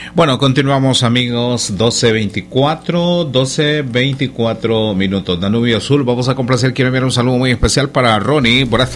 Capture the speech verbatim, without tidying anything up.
Bueno, continuamos, amigos. doce veinticuatro, doce veinticuatro minutos. Danubio Azul, vamos a complacer. Quiero enviar un saludo muy especial para Ronnie. Buenas